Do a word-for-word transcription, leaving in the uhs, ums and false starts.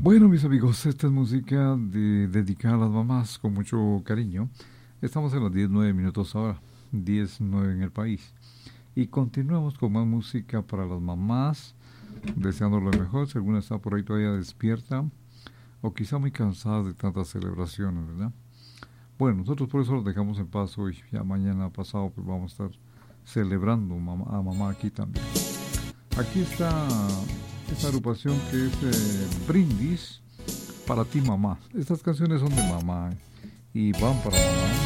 Bueno, mis amigos, esta es música de, dedicada a las mamás con mucho cariño. Estamos en las diez nueve minutos ahora, diez nueve en el país. Y continuamos con más música para las mamás, deseando lo mejor. Si alguna está por ahí todavía despierta, o quizá muy cansada de tantas celebraciones, ¿verdad? Bueno, nosotros por eso los dejamos en paz hoy. Ya mañana pasado pues vamos a estar celebrando a mamá aquí también. Aquí está esta agrupación que es eh, Brindis para ti mamá. Estas canciones son de mamá, ¿eh? Y van para mamá.